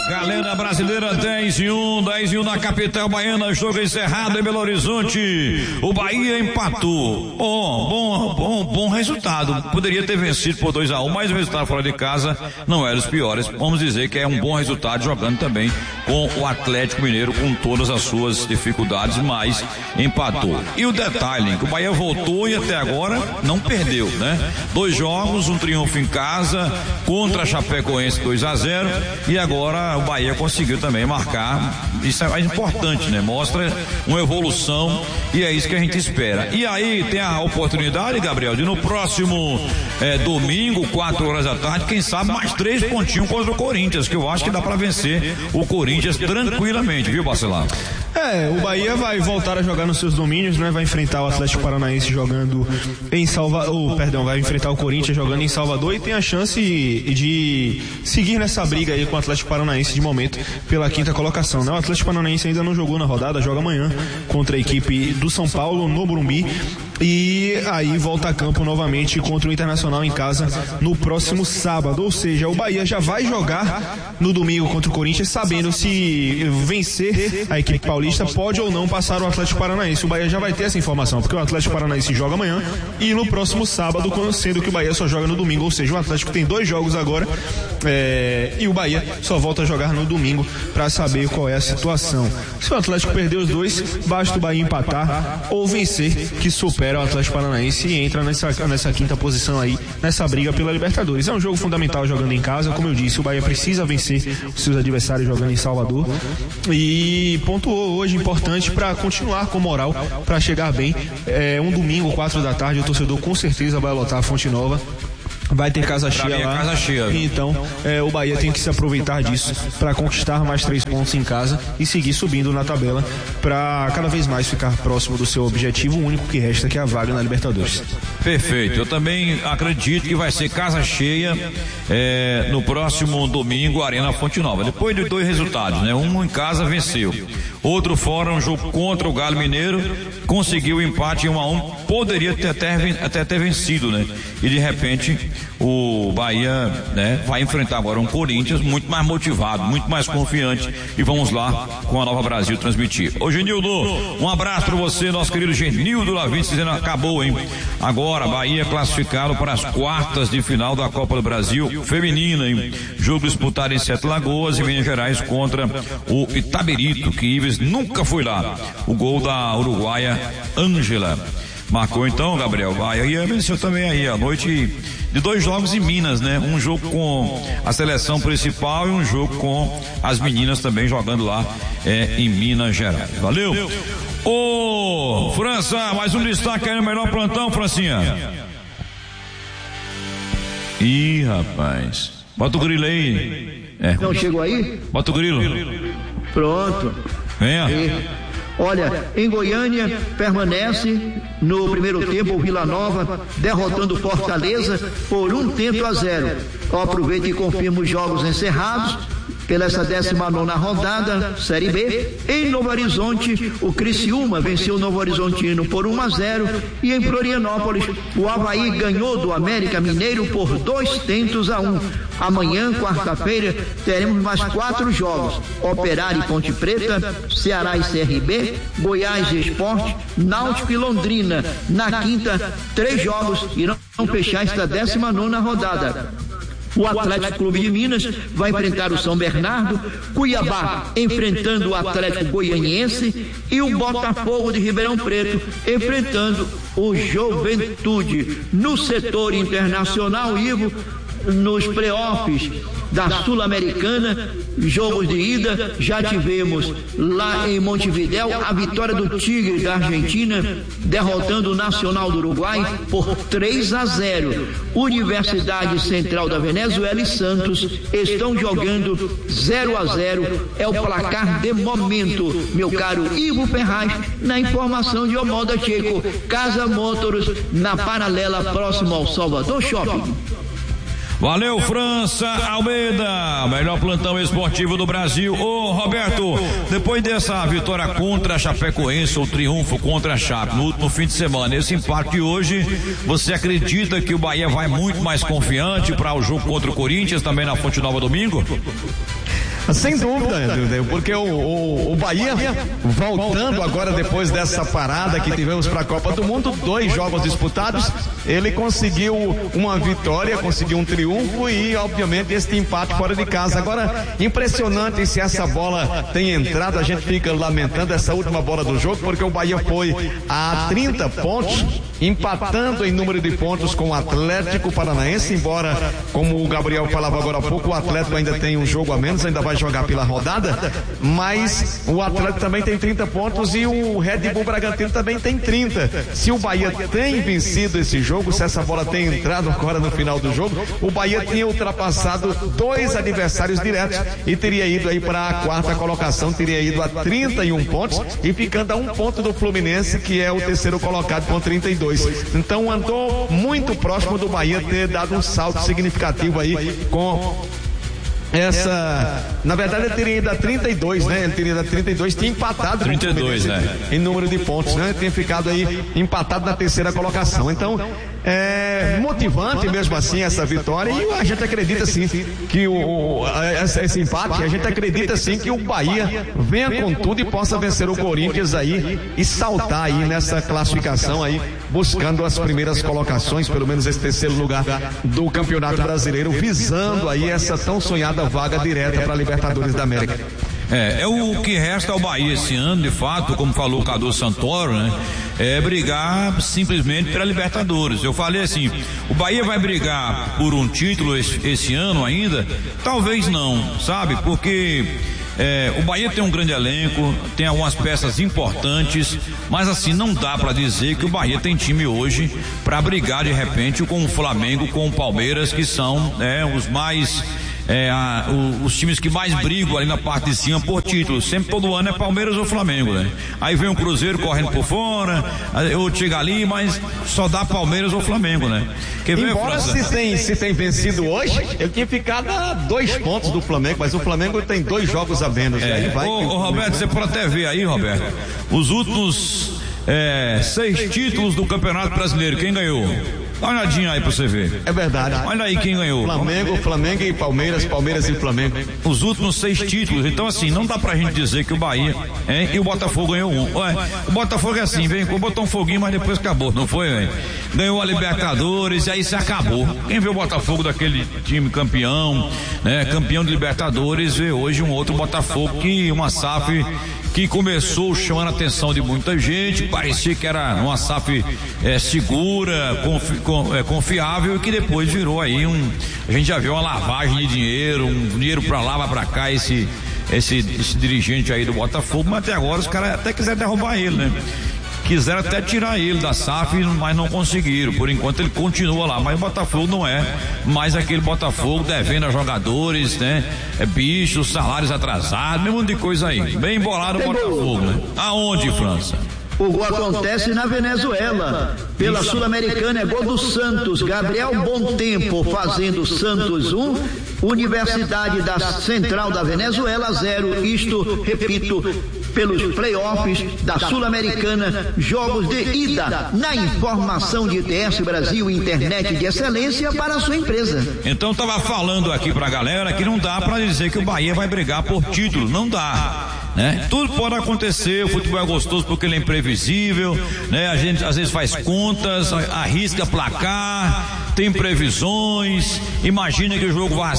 Galera brasileira 10-1 na capital baiana, jogo encerrado em Belo Horizonte. O Bahia empatou. Bom resultado. Poderia ter vencido por 2-1, mas o resultado fora de casa não era os piores. Vamos dizer que é um bom resultado jogando também com o Atlético Mineiro, com todas as suas dificuldades, mas empatou. E o detalhe, que o Bahia voltou e até agora não perdeu, né? 2 jogos, um triunfo em casa contra a Chapecoense 2-0 e agora o Bahia conseguiu também marcar. Isso é mais importante, né? Mostra uma evolução e é isso que a gente espera. E aí tem a oportunidade, Gabriel, de no próximo domingo, 4 horas da tarde, quem sabe mais 3 pontinhos contra o Corinthians, que eu acho que dá pra vencer o Corinthians tranquilamente, viu, Bacelar? O Bahia vai voltar a jogar nos seus domínios, né? Vai enfrentar o Atlético Paranaense jogando em Salvador, vai enfrentar o Corinthians jogando em Salvador e tem a chance de seguir nessa briga aí com o Atlético Paranaense de momento pela 5ª colocação, né? O Atlético Paranaense ainda não jogou na rodada, joga amanhã contra a equipe do São Paulo no Morumbi e aí volta a campo novamente contra o Internacional em casa no próximo sábado, ou seja, o Bahia já vai jogar no domingo contra o Corinthians sabendo se vencer a equipe paulista pode ou não passar o Atlético Paranaense. O Bahia já vai ter essa informação, porque o Atlético Paranaense joga amanhã e no próximo sábado, sendo que o Bahia só joga no domingo, ou seja, o Atlético tem 2 jogos agora e o Bahia só volta a jogar no domingo para saber qual é a situação. Se o Atlético perder os 2, basta o Bahia empatar ou vencer, que supera o Atlético Paranaense e entra nessa 5ª posição aí, nessa briga pela Libertadores. É um jogo fundamental jogando em casa, como eu disse, o Bahia precisa vencer os seus adversários jogando em Salvador e pontuou hoje importante para continuar com moral, para chegar bem. Um domingo, 4 da tarde, o torcedor com certeza vai lotar a Fonte Nova. Vai ter casa cheia lá. Casa cheia. Então, o Bahia tem que se aproveitar disso para conquistar mais 3 pontos em casa e seguir subindo na tabela para cada vez mais ficar próximo do seu objetivo único que resta, que é a vaga na Libertadores. Perfeito. Eu também acredito que vai ser casa cheia no próximo domingo, Arena Fonte Nova. Depois de 2 resultados, né? Um em casa venceu, outro fora, um jogo contra o Galo Mineiro, conseguiu o empate em 1-1, poderia até ter vencido, né? E de repente o Bahia, né, vai enfrentar agora um Corinthians muito mais motivado, muito mais confiante, e vamos lá com a Nova Brasil transmitir. Ô Genildo, um abraço pra você, nosso querido Genildo Lavinte, dizendo acabou, hein? Agora Bahia classificado para as quartas de final da Copa do Brasil feminina, hein? Jogo disputado em Sete Lagoas e Minas Gerais contra o Itaberito, que Ives nunca foi lá. O gol da uruguaia Ângela marcou então, Gabriel. Bahia venceu também aí a noite de 2 jogos em Minas, né? Um jogo com a seleção principal e um jogo com as meninas também jogando lá em Minas Gerais. Valeu? Ô, França, mais um destaque aí no melhor plantão, Francinha. Ih, rapaz. Bota o grilo aí. Não chegou aí? Bota o grilo. Pronto. Venha. Olha, em Goiânia permanece no primeiro tempo o Vila Nova derrotando Fortaleza por 1-0. Aproveita e confirma os jogos encerrados pela essa 19ª rodada, Série B. Em Novo Horizonte, o Criciúma venceu o Novo Horizontino por 1-0 e em Florianópolis, o Avaí ganhou do América Mineiro por 2-1. Amanhã, quarta-feira, teremos mais 4 jogos: Operário e Ponte Preta, Ceará e CRB, Goiás e Sport, Náutico e Londrina. Na quinta, 3 jogos irão fechar esta 19ª rodada. O Atlético Clube de Minas vai enfrentar o São Bernardo, Cuiabá enfrentando o Atlético Goianiense e o Botafogo de Ribeirão Preto enfrentando o Juventude. No setor internacional, Ivo, nos playoffs da Sul-Americana, jogos de ida, já tivemos lá em Montevidéu a vitória do Tigre da Argentina derrotando o Nacional do Uruguai por 3-0. Universidade Central da Venezuela e Santos estão jogando 0-0, é o placar de momento. Meu caro Ivo Ferraz, na informação de Omoda Checo, Casa Motors, na paralela próximo ao Salvador Shopping. Valeu, França Almeida, melhor plantão esportivo do Brasil. Ô, Roberto, depois dessa vitória contra a Chapecoense, o triunfo contra a Chape no último fim de semana, esse empate de hoje, você acredita que o Bahia vai muito mais confiante para o jogo contra o Corinthians também na Fonte Nova domingo? Sem dúvida, porque o Bahia, voltando agora depois dessa parada que tivemos para a Copa do Mundo, 2 jogos disputados, ele conseguiu uma vitória, conseguiu um triunfo e, obviamente, este empate fora de casa. Agora, impressionante se essa bola tem entrado, a gente fica lamentando essa última bola do jogo, porque o Bahia foi a 30 pontos, empatando em número de pontos com o Atlético Paranaense, embora, como o Gabriel falava agora há pouco, o Atlético ainda tem um jogo a menos, ainda vai jogar pela rodada, mas o Atlético também tem 30 pontos e o Red Bull Bragantino também tem 30. Se o Bahia tem vencido esse jogo, se essa bola tem entrado agora no final do jogo, o Bahia tinha ultrapassado 2 adversários diretos e teria ido aí para a 4ª colocação, teria ido a 31 pontos e ficando a 1 ponto do Fluminense, que é o 3º colocado com 32. Então andou muito próximo do Bahia ter dado um salto significativo aí com na verdade ele teria ido a 32, né? Ele teria ido a 32, tinha empatado 32, né? Em número de pontos, né? Tinha ficado aí empatado na 3ª colocação. Então, é motivante mesmo assim essa vitória e a gente acredita sim que esse empate, a gente acredita sim que o Bahia venha com tudo e possa vencer o Corinthians aí e saltar aí nessa classificação aí, buscando as primeiras colocações, pelo menos esse 3º lugar do Campeonato Brasileiro, visando aí essa tão sonhada vaga direta para a Libertadores da América. É o que resta ao Bahia esse ano, de fato, como falou o Cadu Santoro, né? É brigar simplesmente pela Libertadores. Eu falei assim, o Bahia vai brigar por um título esse ano ainda? Talvez não, sabe? Porque o Bahia tem um grande elenco, tem algumas peças importantes, mas assim, não dá para dizer que o Bahia tem time hoje para brigar de repente com o Flamengo, com o Palmeiras, que são os mais os times que mais brigam ali na parte de cima por título. Sempre, todo ano é Palmeiras ou Flamengo, né? Aí vem o Cruzeiro correndo por fora, o chega ali, mas só dá Palmeiras ou Flamengo, né? Embora se tem vencido hoje, ele tinha ficado a 2 pontos do Flamengo, mas o Flamengo tem 2 jogos a menos. Aí vai Roberto, você pode até ver aí, Roberto, os últimos 6 títulos do Campeonato Brasileiro, quem ganhou? Dá uma olhadinha aí pra você ver. É verdade. Olha aí quem ganhou. Flamengo e Palmeiras e Flamengo. Os últimos 6 títulos. Então assim, não dá pra gente dizer que o Bahia e o Botafogo ganhou 1. O Botafogo é assim, botou um foguinho, mas depois acabou, não foi, velho? Ganhou a Libertadores e aí se acabou. Quem vê o Botafogo daquele time campeão, né? Campeão de Libertadores, vê hoje um outro Botafogo uma SAF que começou chamando a atenção de muita gente, parecia que era uma SAF segura, confiável, e que depois virou aí a gente já viu uma lavagem de dinheiro, um dinheiro pra lá, pra cá, esse dirigente aí do Botafogo, mas até agora os caras até quiseram derrubar ele, né? Quiseram até tirar ele da SAF, mas não conseguiram. Por enquanto ele continua lá, mas o Botafogo não é mais aquele Botafogo devendo a jogadores, né? Bichos, salários atrasados, mesmo de coisa aí. Bem embolado o Botafogo, né? Aonde, França? O gol acontece na Venezuela. Pela Sul-Americana é gol do Santos. Gabriel Bom Tempo fazendo Santos 1. Universidade da Central da Venezuela 0. Isto, repito, pelos playoffs da Sul-Americana, jogos de ida. Na informação de ITS Brasil, internet de excelência para a sua empresa. Então tava falando aqui pra galera que não dá pra dizer que o Bahia vai brigar por título. Não dá. Né? Tudo pode acontecer, o futebol é gostoso porque ele é imprevisível, né? A gente às vezes faz contas, arrisca placar, tem previsões, imagina que o jogo vai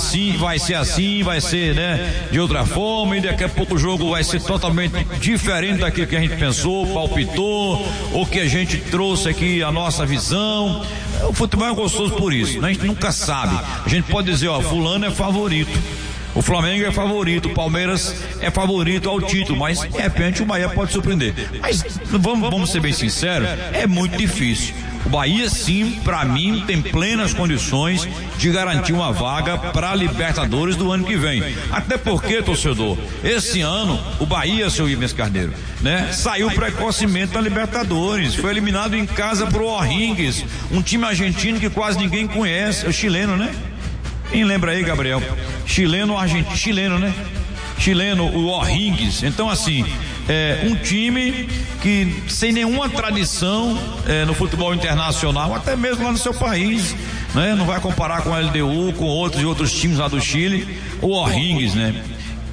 ser, né, de outra forma, e daqui a pouco o jogo vai ser totalmente diferente daquilo que a gente pensou, palpitou, ou que a gente trouxe aqui a nossa visão. O futebol é gostoso por isso, né? A gente nunca sabe. A gente pode dizer, fulano é favorito, o Flamengo é favorito, o Palmeiras é favorito ao título, mas de repente o Bahia pode surpreender. Mas vamos ser bem sinceros, é muito difícil. O Bahia, sim, para mim, tem plenas condições de garantir uma vaga para a Libertadores do ano que vem. Até porque, torcedor, esse ano o Bahia, seu Ives Carneiro, né, saiu precocemente da Libertadores, foi eliminado em casa pro O'Higgins, um time argentino que quase ninguém conhece, é o chileno, né? Quem lembra aí, Gabriel? Chileno, né? Chileno, o O'Higgins. Então, assim, um time que sem nenhuma tradição no futebol internacional, até mesmo lá no seu país, né? Não vai comparar com a LDU, com outros times lá do Chile, o O'Higgins, né?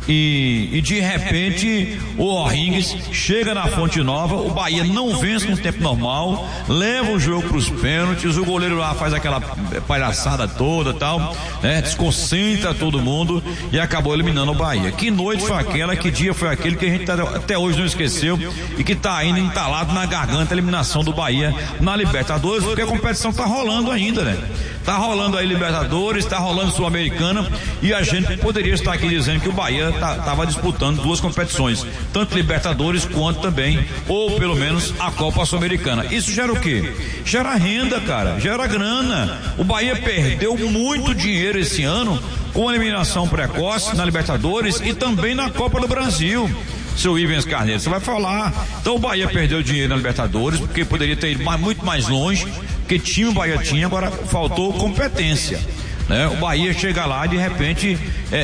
e de repente o O'Higgins chega na Fonte Nova, o Bahia não vence no tempo normal, leva o jogo para os pênaltis, o goleiro lá faz aquela palhaçada toda, tal, né? Desconcentra todo mundo e acabou eliminando o Bahia. Que noite foi aquela, que dia foi aquele que a gente até hoje não esqueceu e que tá ainda entalado na garganta a eliminação do Bahia na Libertadores, porque a competição tá rolando ainda, né? Tá rolando aí Libertadores, tá rolando Sul-Americana, e a gente poderia estar aqui dizendo que o Bahia tava disputando duas competições, tanto Libertadores quanto também, ou pelo menos a Copa Sul-Americana. Isso gera o quê? Gera renda, cara, gera grana. O Bahia perdeu muito dinheiro esse ano com a eliminação precoce na Libertadores e também na Copa do Brasil. Seu Ivens Carneiro, você vai falar. Então o Bahia perdeu dinheiro na Libertadores porque poderia ter ido muito mais longe, porque time o Bahia tinha, agora faltou competência, né? O Bahia chega lá e de repente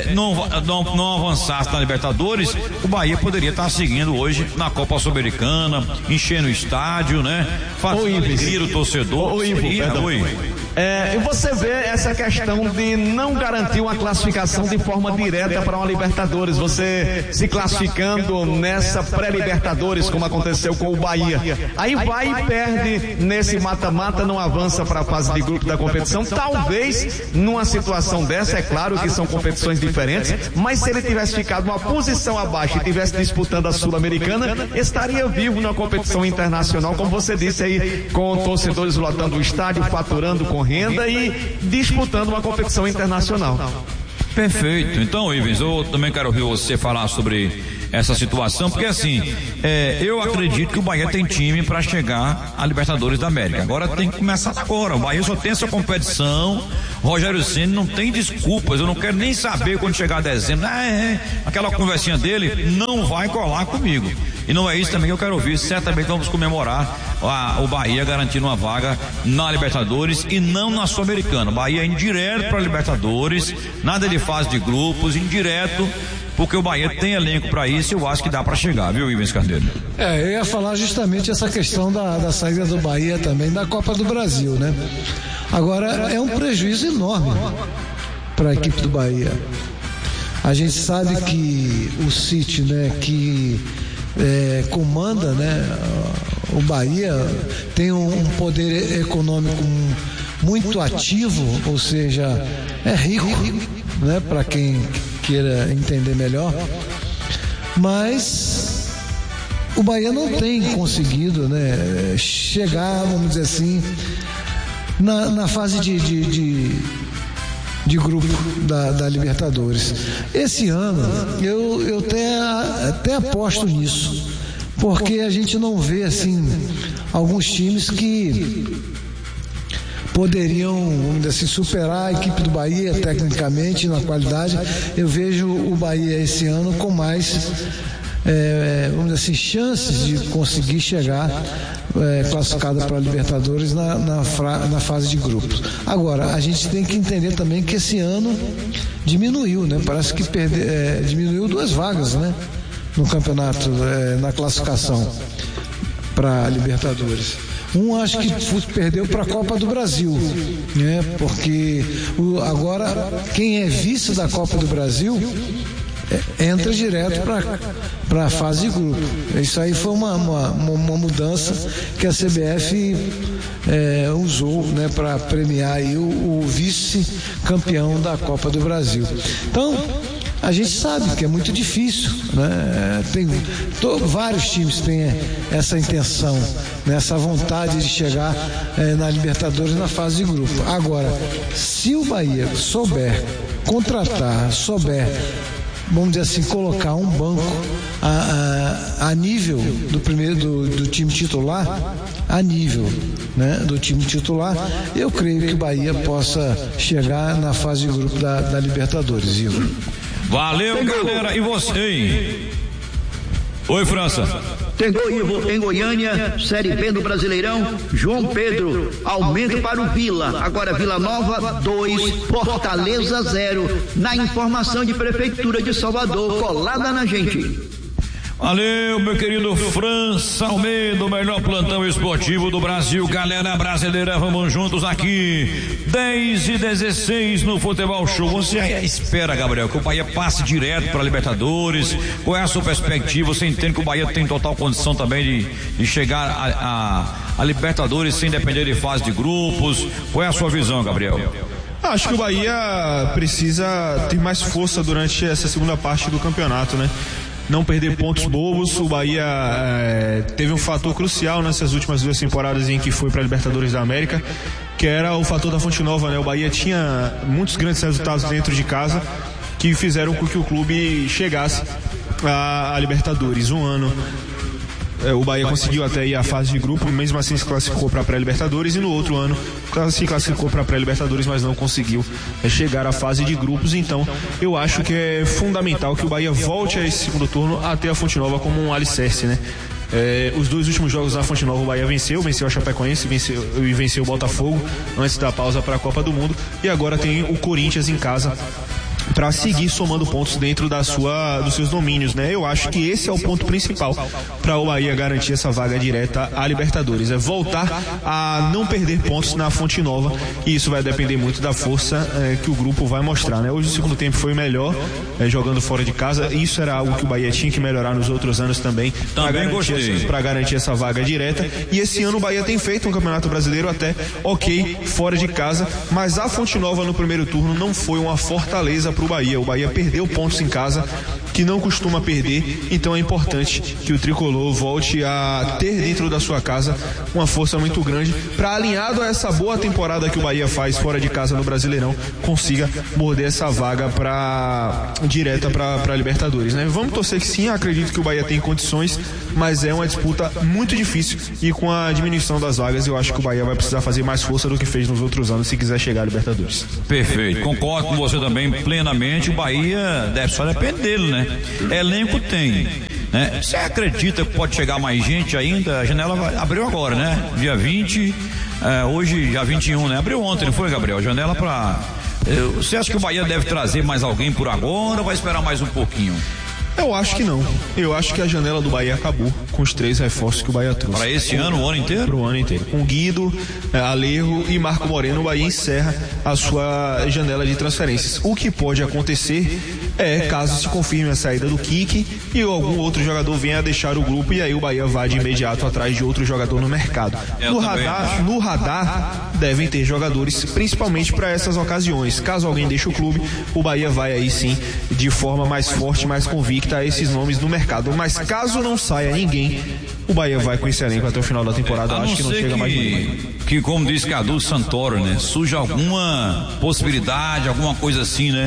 não avançasse na Libertadores, o Bahia poderia estar seguindo hoje na Copa Sul-Americana, enchendo o estádio, né? Fazendo alegria o torcedor. E você vê essa questão de não garantir uma classificação de forma direta para uma Libertadores, você se classificando nessa pré-Libertadores, como aconteceu com o Bahia, aí vai e perde nesse mata-mata, não avança para a fase de grupo da competição. Talvez numa situação dessa, é claro que são competições diferentes, mas se ele tivesse ficado uma posição abaixo e tivesse disputando a Sul-Americana, estaria vivo na competição internacional, como você disse aí, com torcedores lotando o estádio, faturando com renda e disputando uma competição internacional. Perfeito. Então, Ivens, eu também quero ouvir você falar sobre essa situação, porque assim, eu acredito que o Bahia tem time para chegar à Libertadores da América. Agora tem que começar agora. O Bahia só tem essa competição. Rogério Ceni não tem desculpas. Eu não quero nem saber quando chegar dezembro. Aquela conversinha dele não vai colar comigo. E não é isso também que eu quero ouvir. Certamente vamos comemorar o Bahia garantindo uma vaga na Libertadores e não na Sul-Americana. O Bahia é indireto para a Libertadores, nada de fase de grupos, indireto, porque o Bahia tem elenco para isso e eu acho que dá para chegar, viu, Ivens Carneiro? Eu ia falar justamente essa questão da saída do Bahia também da Copa do Brasil, né? Agora é um prejuízo enorme para a equipe do Bahia. A gente sabe que o City, né, que comanda, né, o Bahia tem um poder econômico muito ativo, ou seja, é rico, né, para quem queira entender melhor, mas o Bahia não tem conseguido, né, chegar, vamos dizer assim, na fase de grupo da Libertadores. Esse ano eu até aposto nisso, porque a gente não vê assim alguns times que poderiam, vamos dizer assim, superar a equipe do Bahia tecnicamente, na qualidade. Eu vejo o Bahia esse ano com mais vamos dizer assim, chances de conseguir chegar classificada para a Libertadores na fase de grupos. Agora, a gente tem que entender também que esse ano diminuiu, né? Parece que diminuiu 2 vagas, né? No campeonato, na classificação para a Libertadores. Acho que perdeu para a Copa do Brasil, né? Porque agora quem é vice da Copa do Brasil entra direto para a fase de grupo. Isso aí foi uma mudança que a CBF usou, né, para premiar aí o vice-campeão da Copa do Brasil. Então, a gente sabe que é muito difícil, né? Vários times têm essa intenção, né? Essa vontade de chegar na Libertadores na fase de grupo. Agora, se o Bahia souber contratar, vamos dizer assim, colocar um banco a nível do time titular, do time titular, eu creio que o Bahia possa chegar na fase de grupo da Libertadores, Igor. Valeu, galera. E você? Oi, França. Tem gol, Ivo, em Goiânia, Série B do Brasileirão, João Pedro, aumento para o Vila, agora Vila Nova 2, Fortaleza 0, na informação de Prefeitura de Salvador, colada na gente. Valeu, meu querido França Almeida, o melhor plantão esportivo do Brasil. Galera brasileira, vamos juntos aqui. 10h16 no Futebol Show. Você espera, Gabriel, que o Bahia passe direto para a Libertadores? Qual é a sua perspectiva? Você entende que o Bahia tem total condição também de chegar a Libertadores sem depender de fase de grupos? Qual é a sua visão, Gabriel? Acho que o Bahia precisa ter mais força durante essa segunda parte do campeonato, né? Não perder pontos bobos. O Bahia teve um fator crucial nessas últimas 2 temporadas em que foi para a Libertadores da América, que era o fator da Fonte Nova, né? O Bahia tinha muitos grandes resultados dentro de casa que fizeram com que o clube chegasse à Libertadores. Um ano o Bahia conseguiu até ir à fase de grupo, mesmo assim se classificou para a pré-Libertadores, e no outro ano se classificou para a pré-Libertadores, mas não conseguiu chegar à fase de grupos. Então eu acho que é fundamental que o Bahia volte a esse segundo turno até a Fonte Nova como um alicerce, né? Os 2 últimos jogos na Fonte Nova o Bahia venceu a Chapecoense e venceu o Botafogo antes da pausa para a Copa do Mundo, e agora tem o Corinthians em casa para seguir somando pontos dentro dos seus domínios, né? Eu acho que esse é o ponto principal para o Bahia garantir essa vaga direta à Libertadores, é voltar a não perder pontos na Fonte Nova, e isso vai depender muito da força que o grupo vai mostrar, né? Hoje o segundo tempo foi melhor, jogando fora de casa. Isso era algo que o Bahia tinha que melhorar nos outros anos também para garantir essa vaga direta, e esse ano o Bahia tem feito um Campeonato Brasileiro até ok fora de casa, mas a Fonte Nova no primeiro turno não foi uma fortaleza para o Bahia. O Bahia perdeu pontos em casa que não costuma perder, então é importante que o tricolor volte a ter dentro da sua casa uma força muito grande para, alinhado a essa boa temporada que o Bahia faz fora de casa no Brasileirão, consiga morder essa vaga direta para a Libertadores, né? Vamos torcer que sim. Acredito que o Bahia tem condições, mas é uma disputa muito difícil, e com a diminuição das vagas eu acho que o Bahia vai precisar fazer mais força do que fez nos outros anos se quiser chegar à Libertadores. Perfeito, concordo com você também plenamente. O Bahia deve só depender dele, né? Elenco tem, né? Você acredita que pode chegar mais gente ainda? A janela abriu agora, né? Dia 20, hoje dia 21, né? Abriu ontem, não foi, Gabriel? Janela você acha que o Bahia deve trazer mais alguém por agora ou vai esperar mais um pouquinho? Eu acho que não. Eu acho que a janela do Bahia acabou com os 3 reforços que o Bahia trouxe. Para esse ano, o ano inteiro? Para o ano inteiro. Com Guido, Alejo e Marco Moreno, o Bahia encerra a sua janela de transferências. O que pode acontecer caso se confirme a saída do Kiki e algum outro jogador venha a deixar o grupo, e aí o Bahia vai de imediato atrás de outro jogador no mercado. No radar devem ter jogadores, principalmente para essas ocasiões. Caso alguém deixe o clube, o Bahia vai aí sim de forma mais forte, mais convicta a esses nomes no mercado. Mas caso não saia ninguém, o Bahia vai com esse elenco até o final da temporada. Acho que não chega mais ninguém. Que, como diz Cadu Santoro, né? Surge alguma possibilidade, alguma coisa assim, né?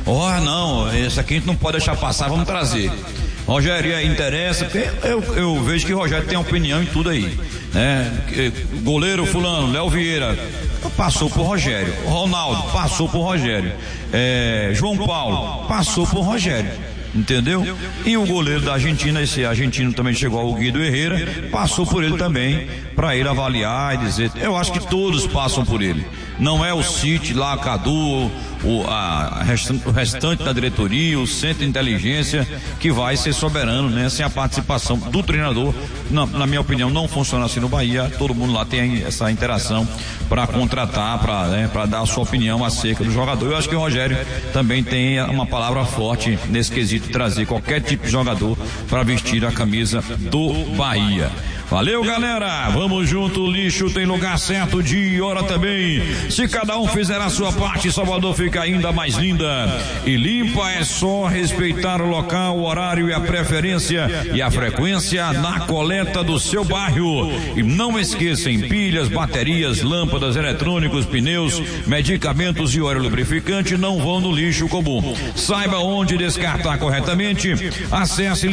Não, esse aqui a gente não pode deixar passar, vamos trazer. Rogério interessa, porque eu vejo que o Rogério tem opinião em tudo aí, né? Goleiro fulano, Léo Vieira passou por Rogério, Ronaldo passou por Rogério, João Paulo passou por Rogério, entendeu? E o goleiro da Argentina, esse argentino também chegou ao Guido Herrera, passou por ele também, para ele avaliar e dizer. Eu acho que todos passam por ele. Não é o City lá, Cadu, o restante da diretoria, o centro de inteligência que vai ser soberano, né? Sem a participação do treinador. Na minha opinião, não funciona assim no Bahia. Todo mundo lá tem essa interação para contratar, para dar a sua opinião acerca do jogador. Eu acho que o Rogério também tem uma palavra forte nesse quesito de trazer qualquer tipo de jogador para vestir a camisa do Bahia. Valeu, galera, vamos junto. O lixo tem lugar certo, dia e hora também. Se cada um fizer a sua parte, Salvador fica ainda mais linda e limpa. É só respeitar o local, o horário e a preferência e a frequência na coleta do seu bairro. E não esqueçam, pilhas, baterias, lâmpadas, eletrônicos, pneus, medicamentos e óleo lubrificante não vão no lixo comum. Saiba onde descartar corretamente. Acesse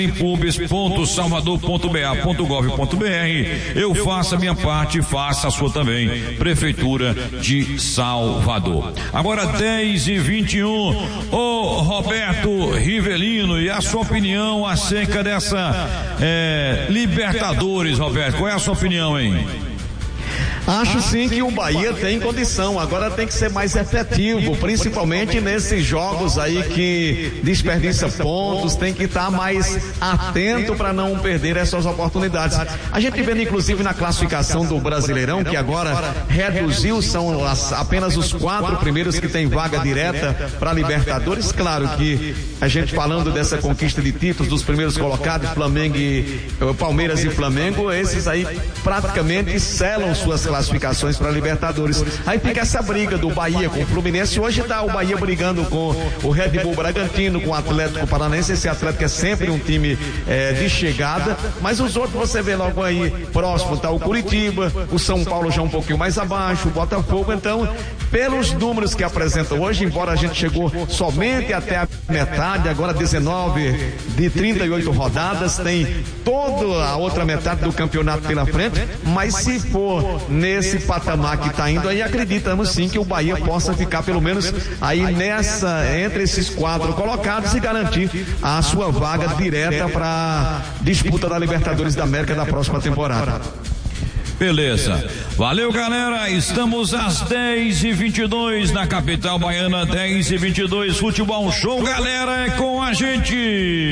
limpubes.salvador.ba.gov.br. Eu faço a minha parte, faça a sua também. Prefeitura de Salvador. Agora 10h21. Ô Roberto Rivelino, e a sua opinião acerca dessa Libertadores, Roberto? Qual é a sua opinião, hein? Acho sim que o Bahia tem condição, agora tem que ser mais efetivo, principalmente nesses jogos aí que desperdiça pontos, tem que estar mais atento para não perder essas oportunidades. A gente vê inclusive na classificação do Brasileirão, que agora reduziu, são apenas os 4 primeiros que tem vaga direta para Libertadores. Claro que a gente falando dessa conquista de títulos dos primeiros colocados, Palmeiras e Flamengo, esses aí praticamente selam suas classificações para Libertadores. Aí fica essa briga do Bahia com o Fluminense. Hoje tá o Bahia brigando com o Red Bull Bragantino, com o Atlético Paranaense. Esse Atlético é sempre um time de chegada, mas os outros você vê logo aí próximo, tá o Curitiba, o São Paulo já um pouquinho mais abaixo, o Botafogo. Então, pelos números que apresentam hoje, embora a gente chegou somente até a metade, agora 19 de 38 rodadas, tem toda a outra metade do campeonato pela frente, mas se for nesse patamar que está indo, aí acreditamos sim que o Bahia possa ficar pelo menos aí entre esses 4 colocados e garantir a sua vaga direta para disputa da Libertadores da América da próxima temporada. Beleza, valeu galera, estamos às 10h22 na capital baiana, 10h22, futebol show galera, é com a gente.